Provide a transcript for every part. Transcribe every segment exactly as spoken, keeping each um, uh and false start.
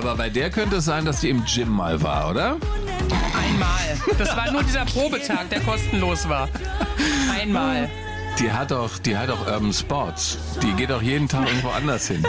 Aber bei der könnte es sein, dass die im Gym mal war, oder? Einmal. Das war nur dieser Probetag, der kostenlos war. Einmal. Die hat doch, die hat doch Urban Sports. Die geht doch jeden Tag irgendwo anders hin.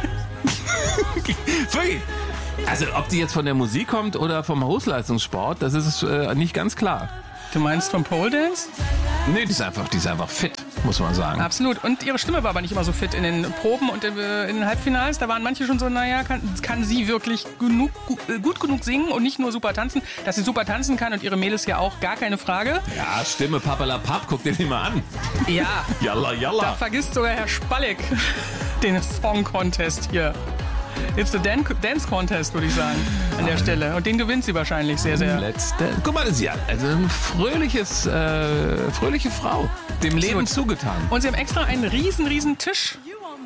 Also ob die jetzt von der Musik kommt oder vom Hochleistungssport, das ist äh, nicht ganz klar. Du meinst vom Pole Dance? Nee, die ist einfach, die ist einfach fit, muss man sagen. Absolut. Und ihre Stimme war aber nicht immer so fit in den Proben und in den Halbfinals. Da waren manche schon so, naja, kann, kann sie wirklich genug, gut genug singen und nicht nur super tanzen. Dass sie super tanzen kann und ihre Mädels ja auch, gar keine Frage. Ja, Stimme papalapap, guck dir den mal an. Ja. Jalla, jalla. Da vergisst sogar Herr Spalleck den Song-Contest hier. It's the Dance Contest, würde ich sagen, an der Stelle. Und den gewinnt sie wahrscheinlich sehr, sehr. Let's Dance. Guck mal, das ist ja also ein fröhliches, äh, fröhliche Frau. Dem Leben Absolut. zugetan. Und sie haben extra einen riesen, riesen Tisch.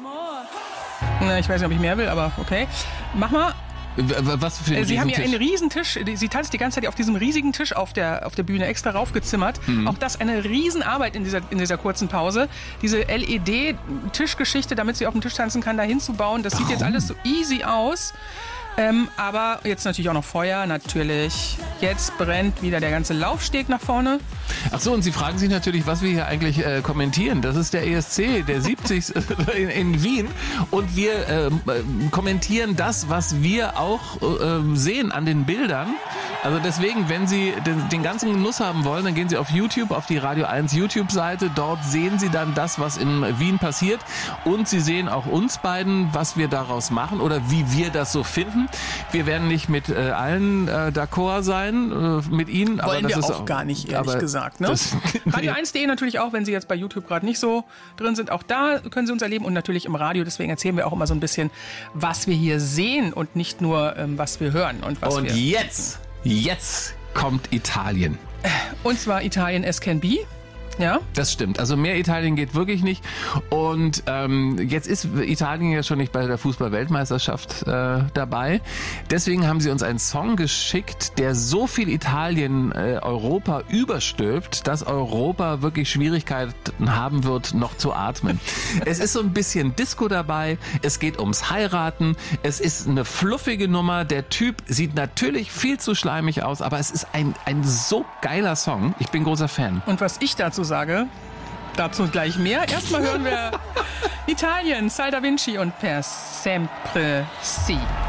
Na, ich weiß nicht, ob ich mehr will, aber okay. Mach mal. Was für ein Sie haben ja Tisch? einen riesen Tisch. Sie tanzt die ganze Zeit auf diesem riesigen Tisch auf der, auf der Bühne extra raufgezimmert. Mhm. Auch das eine Riesenarbeit in dieser, in dieser kurzen Pause. Diese L E D-Tischgeschichte, damit sie auf dem Tisch tanzen kann, da hinzubauen, das Warum? sieht jetzt alles so easy aus. Ähm, aber jetzt natürlich auch noch Feuer, natürlich. Jetzt brennt wieder der ganze Laufsteg nach vorne. Ach so, und Sie fragen sich natürlich, was wir hier eigentlich äh, kommentieren. Das ist der E S C, der siebzig in, in Wien. Und wir äh, kommentieren das, was wir auch äh, sehen an den Bildern. Also deswegen, wenn Sie den, den ganzen Genuss haben wollen, dann gehen Sie auf YouTube, auf die Radio eins YouTube-Seite. Dort sehen Sie dann das, was in Wien passiert. Und Sie sehen auch uns beiden, was wir daraus machen oder wie wir das so finden. Wir werden nicht mit äh, allen äh, d'accord sein, äh, mit Ihnen. Wollen aber das wir ist auch gar nicht, ehrlich aber gesagt. Ne? Das, Radio eins punkt de natürlich auch, wenn Sie jetzt bei YouTube gerade nicht so drin sind. Auch da können Sie uns erleben und natürlich im Radio. Deswegen erzählen wir auch immer so ein bisschen, was wir hier sehen und nicht nur, ähm, was wir hören. Und, was und wir jetzt, jetzt kommt Italien. Und zwar Italien as can be. Ja. Das stimmt. Also mehr Italien geht wirklich nicht. Und ähm, jetzt ist Italien ja schon nicht bei der Fußball-Weltmeisterschaft äh, dabei. Deswegen haben sie uns einen Song geschickt, der so viel Italien äh, Europa überstülpt, dass Europa wirklich Schwierigkeiten haben wird, noch zu atmen. Es ist so ein bisschen Disco dabei. Es geht ums Heiraten. Es ist eine fluffige Nummer. Der Typ sieht natürlich viel zu schleimig aus, aber es ist ein, ein so geiler Song. Ich bin großer Fan. Und was ich dazu sage, dazu gleich mehr. Erstmal hören wir Italien, Sal Da Vinci und Per Sempre Si.